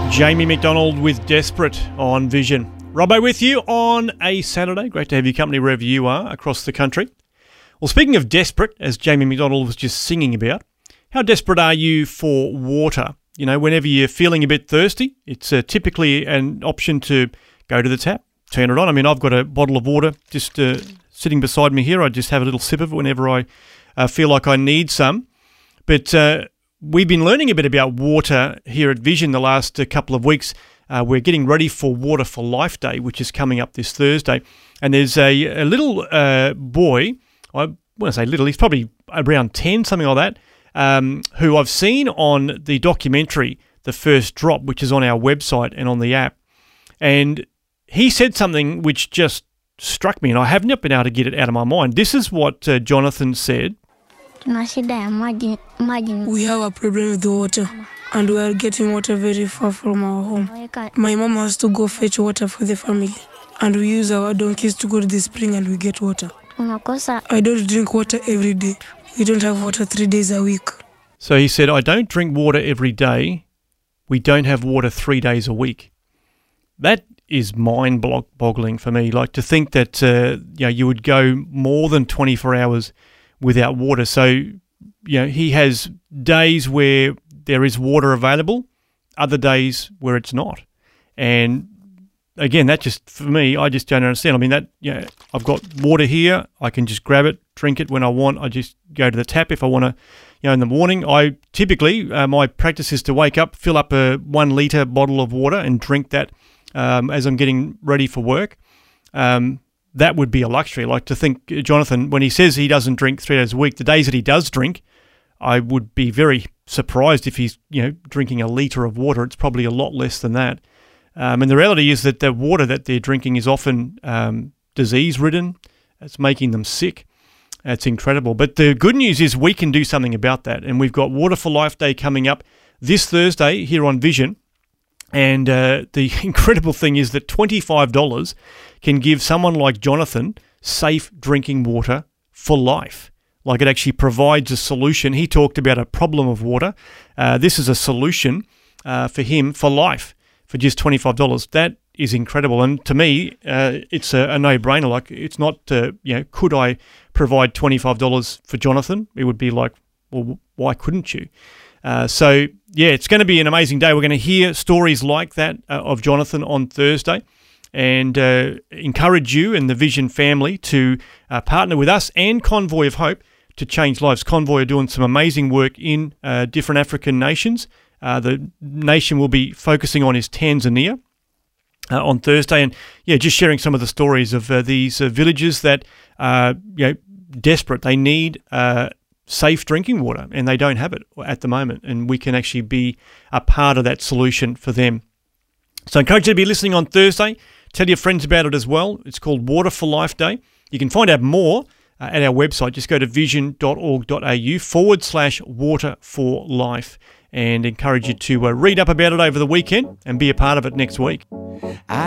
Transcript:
Jamie McDonald with Desperate on Vision. Robbo with you on a Saturday. Great to have your company wherever you are across the country. Well, speaking of desperate, as Jamie McDonald was just singing about, how desperate are you for water? You know, whenever you're feeling a bit thirsty, it's typically an option to go to the tap, turn it on. I mean, I've got a bottle of water just sitting beside me here. I just have a little sip of it whenever I feel like I need some. But we've been learning a bit about water here at Vision the last couple of weeks. We're getting ready for Water for Life Day, which is coming up this Thursday. And there's a little boy, I want to say little, he's probably around 10, something like that, who I've seen on the documentary, The First Drop, which is on our website and on the app. And he said something which just struck me, and I have not been able to get it out of my mind. This is what Jonathan said. We have a problem with the water, and we are getting water very far from our home. My mom has to go fetch water for the family, and we use our donkeys to go to the spring and we get water. I don't drink water every day. We don't have water 3 days a week. So he said, I don't drink water every day. We don't have water 3 days a week. That is mind-boggling for me. Like, to think that you would go more than 24 hours without water. So, he has days where there is water available, other days where it's not. And again, that just, for me, I just don't understand. I mean, I've got water here. I can just grab it, drink it when I want. I just go to the tap if I want to. In the morning, I typically, my practice is to wake up, fill up a 1 litre bottle of water and drink that as I'm getting ready for work. That would be a luxury. Like, to think, Jonathan, when he says he doesn't drink 3 days a week, the days that he does drink, I would be very surprised if he's, drinking a litre of water. It's probably a lot less than that. And the reality is that the water that they're drinking is often disease-ridden. It's making them sick. It's incredible. But the good news is we can do something about that. And we've got Water for Life Day coming up this Thursday here on Vision. And the incredible thing is that $25 can give someone like Jonathan safe drinking water for life. Like, it actually provides a solution. He talked about a problem of water. This is a solution for him for life for just $25. That is incredible. And to me, it's a no-brainer. Like, it's not, could I provide $25 for Jonathan? It would be like, well, why couldn't you? It's going to be an amazing day. We're going to hear stories like that of Jonathan on Thursday, and encourage you and the Vision family to partner with us and Convoy of Hope to change lives. Convoy are doing some amazing work in different African nations. The nation we'll be focusing on is Tanzania on Thursday, and just sharing some of the stories of these villages that are desperate. They need safe drinking water, and they don't have it at the moment, and we can actually be a part of that solution for them. So I encourage you to be listening on Thursday. Tell your friends about it as well. It's called Water for Life Day. You can find out more at our website. Just go to vision.org.au/water for life, and encourage you to read up about it over the weekend and be a part of it next week.